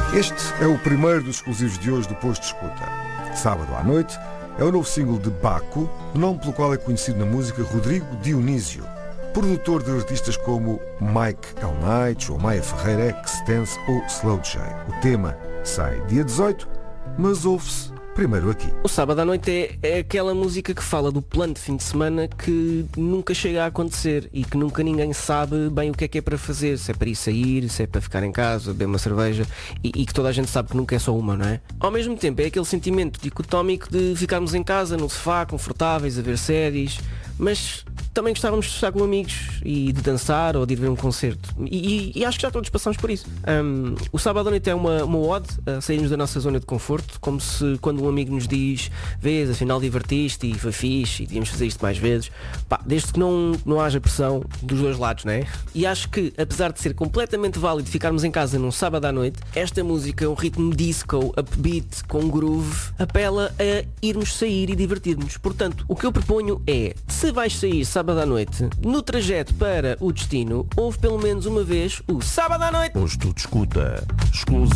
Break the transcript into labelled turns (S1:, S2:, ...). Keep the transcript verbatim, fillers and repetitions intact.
S1: Este é o primeiro dos exclusivos de hoje do Posto de Escuta. Sábado à noite é o novo single de Baco, o nome pelo qual é conhecido na música Rodrigo Dionísio, produtor de artistas como Mike L. Knight ou Maia Ferreira, X-Dance ou Slow J. O tema sai dia dezoito, mas ouve-se primeiro aqui.
S2: O sábado à noite é, é aquela música que fala do plano de fim de semana que nunca chega a acontecer e que nunca ninguém sabe bem o que é que é para fazer, se é para ir sair, se é para ficar em casa, beber uma cerveja e, e que toda a gente sabe que nunca é só uma, não é? Ao mesmo tempo é aquele sentimento dicotómico de ficarmos em casa, no sofá, confortáveis, a ver séries, mas também gostávamos de estar com amigos e de dançar ou de ir ver um concerto. E, e, e acho que já todos passamos por isso. Um, o sábado à noite é uma, uma ode a sairmos da nossa zona de conforto, como se quando um amigo nos diz, vês, afinal divertiste e foi fixe e devíamos fazer isto mais vezes. Pá, desde que não, não haja pressão dos dois lados, não é? E acho que, apesar de ser completamente válido ficarmos em casa num sábado à noite, esta música é um ritmo disco, upbeat, com groove, apela a irmos sair e divertir-nos. Portanto, o que eu proponho é, se vais sair sábado à noite, no trajeto para o destino, ouve pelo menos uma vez o sábado à noite.
S3: Posto de Escuta exclusivo.